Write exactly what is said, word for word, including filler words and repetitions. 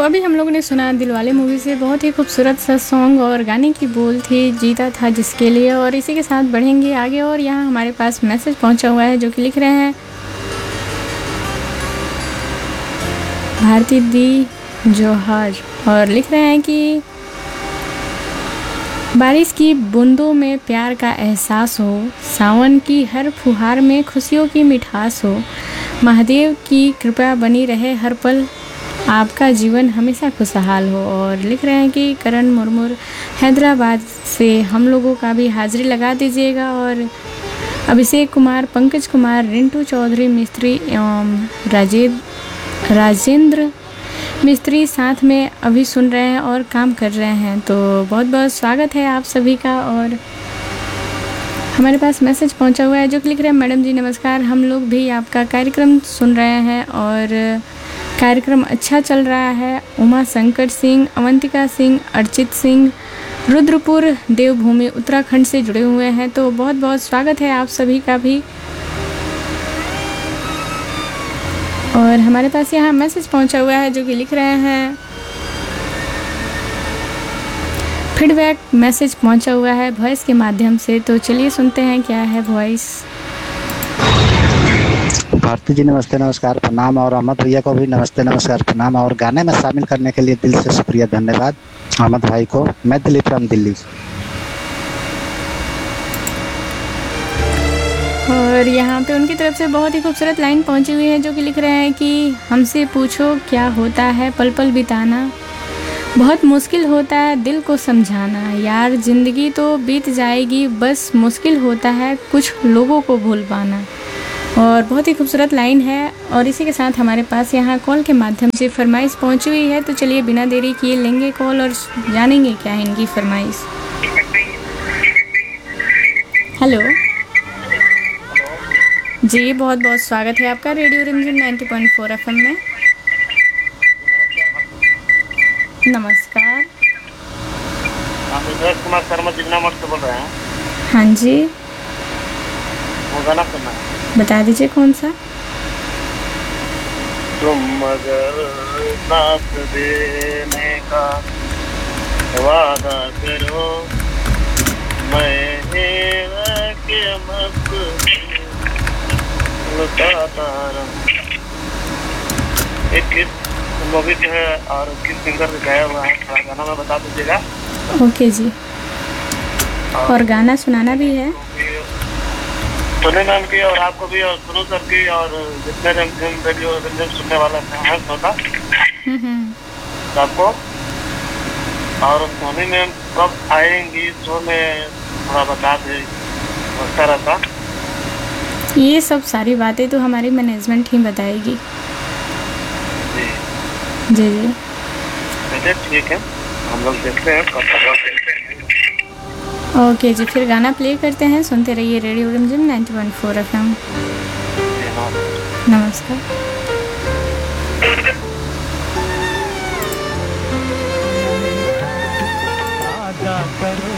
अभी हम लोगों ने सुना दिलवाले मूवी से बहुत ही खूबसूरत सा सॉन्ग और गाने की बोल थी जीता था जिसके लिए। और इसी के साथ बढ़ेंगे आगे और यहाँ हमारे पास मैसेज पहुँचा हुआ है जो कि लिख रहे हैं भारती दी जोहार और लिख रहे हैं कि बारिश की बूंदों में प्यार का एहसास हो, सावन की हर फुहार में खुशियों की मिठास हो, महादेव की कृपा बनी रहे हर पल, आपका जीवन हमेशा खुशहाल हो। और लिख रहे हैं कि करण मुर्मुर हैदराबाद से हम लोगों का भी हाजिरी लगा दीजिएगा। और अभिषेक कुमार, पंकज कुमार, रिंटू चौधरी मिस्त्री एवं राजे राजेंद्र मिस्त्री साथ में अभी सुन रहे हैं और काम कर रहे हैं। तो बहुत बहुत स्वागत है आप सभी का। और हमारे पास मैसेज पहुंचा हुआ है जो कि लिख रहे हैं मैडम जी नमस्कार, हम लोग भी आपका कार्यक्रम सुन रहे हैं और कार्यक्रम अच्छा चल रहा है। उमा शंकर सिंह, अवंतिका सिंह, अर्चित सिंह रुद्रपुर देवभूमि उत्तराखंड से जुड़े हुए हैं। तो बहुत बहुत स्वागत है आप सभी का भी। और हमारे पास यहाँ मैसेज पहुँचा हुआ है जो कि लिख रहे हैं फीडबैक मैसेज पहुँचा हुआ है वॉइस के माध्यम से। तो चलिए सुनते हैं क्या है वॉइस। भारती जी नमस्ते नमस्कार प्रणाम, और अहमद भैया को भी नमस्ते नमस्कार प्रणाम, और गाने में शामिल करने के लिए दिल से शुक्रिया धन्यवाद अहमद भाई को। मैं दिलीप राम दिल्ली। और यहाँ पे उनकी तरफ से बहुत ही खूबसूरत लाइन पहुँची हुई है जो कि लिख रहे हैं कि हमसे पूछो क्या होता है पल पल बिताना, बहुत मुश्किल होता है दिल को समझाना, यार ज़िंदगी तो बीत जाएगी बस मुश्किल होता है कुछ लोगों को भूल पाना। और बहुत ही खूबसूरत लाइन है। और इसी के साथ हमारे पास यहाँ कॉल के माध्यम से फरमाइश पहुँची हुई है। तो चलिए बिना देरी किए लेंगे कॉल और जानेंगे क्या है इनकी फरमाइश। हेलो जी, बहुत बहुत स्वागत है आपका रेडियो रिमझिम नाइंटी पॉइंट फोर एफएम में। नमस्कार। कुमार शर्मा जिन्ना मठ से बोल रहे हैं। हाँ जी, वो गाना सुनना है, बता दीजिए कौन सा। तुम अगर साथ देने का वादा करो, मैं के मस्त लुटाता रहूं। एक किस मूवी जो है और किस सिंगर ने गाया हुआ है थोड़ा गाना में बता दीजिएगा। ओके जी। और, और गाना सुनाना भी है सुने मैम की और आपको भी और सुनो सर की और जितने रिमझिम रेडियो रिमझिम सुनने वाला है श्रोता सबको। और सोनी मैम कब आएंगी शो में थोड़ा बता दे, अच्छा रहता। ये सब सारी बातें तो हमारी मैनेजमेंट ही बताएगी। जी जी जी चलिए ठीक है, हम लोग देखते हैं कब तक देखते हैं। ओके जी, फिर गाना प्ले करते हैं, सुनते रहिए रेडियो रिमझिम नाइंटी पॉइंट फोर एफएम। नमस्कार।